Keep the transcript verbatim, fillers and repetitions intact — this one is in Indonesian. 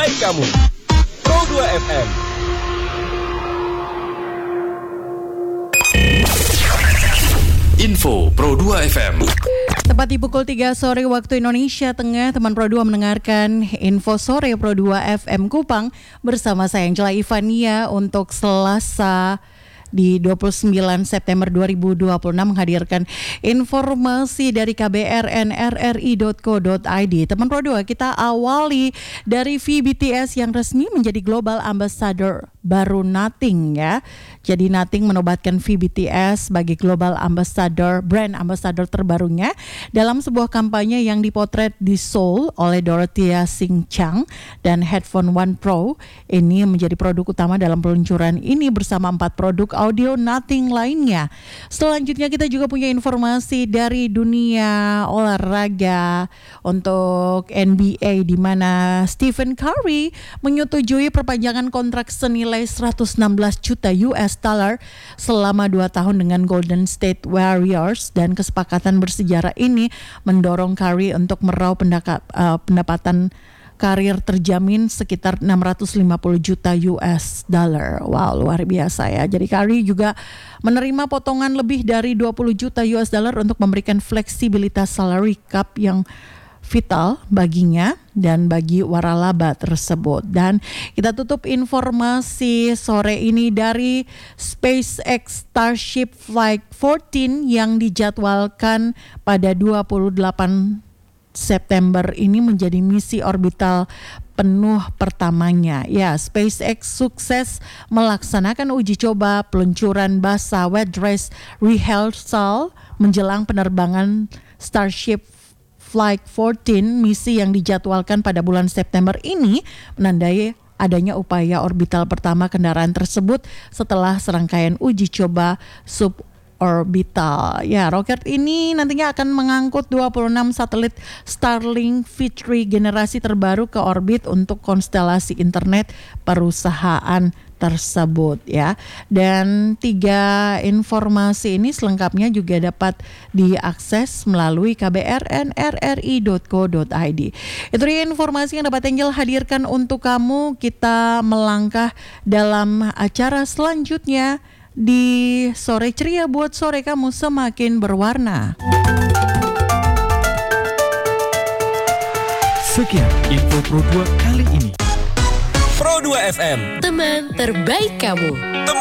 terbaik kamu. Pro dua F M. Info Pro dua F M. Tepat di pukul tiga sore waktu Indonesia Tengah, teman Pro dua mendengarkan Info Sore Pro dua F M Kupang bersama saya Angela Ivania untuk Selasa di dua puluh sembilan September dua ribu dua puluh enam menghadirkan informasi dari k b r n r r i dot co dot i d. Teman Pro dua, kita awali dari V B T S yang resmi menjadi Global Ambassador baru Nothing ya. Jadi Nothing menobatkan V B T S sebagai Global Ambassador, brand ambassador terbarunya dalam sebuah kampanye yang dipotret di Seoul oleh Dorothea Singh Chang, dan Headphone One Pro ini menjadi produk utama dalam peluncuran ini bersama empat produk audio Nothing lainnya. Selanjutnya kita juga punya informasi dari dunia olahraga untuk N B A, di mana Stephen Curry menyetujui perpanjangan kontrak senilai seratus enam belas juta U S dollar selama dua tahun dengan Golden State Warriors, dan kesepakatan bersejarah ini mendorong Curry untuk meraup pendaka, uh, pendapatan karir terjamin sekitar enam ratus lima puluh juta U S dollar. Wow, luar biasa ya. Jadi Curry juga menerima potongan lebih dari dua puluh juta U S dollar untuk memberikan fleksibilitas salary cap yang vital baginya dan bagi waralaba tersebut. Dan kita tutup informasi sore ini dari SpaceX Starship Flight empat belas yang dijadwalkan pada dua puluh delapan September ini menjadi misi orbital penuh pertamanya. Ya, SpaceX sukses melaksanakan uji coba peluncuran basa wet dress rehearsal menjelang penerbangan Starship Flight empat belas. Misi yang dijadwalkan pada bulan September ini menandai adanya upaya orbital pertama kendaraan tersebut setelah serangkaian uji coba sub orbital. Ya, roket ini nantinya akan mengangkut dua puluh enam satelit Starlink V tiga generasi terbaru ke orbit untuk konstelasi internet perusahaan tersebut ya. Dan tiga informasi ini selengkapnya juga dapat diakses melalui k b r n r r i dot co dot i d. Itu dia informasi yang dapat Angel hadirkan untuk kamu. Kita melangkah dalam acara selanjutnya di Sore Ceria, buat sore kamu semakin berwarna. Sekian info Pro dua kali ini. Pro dua F M. Teman terbaik kamu.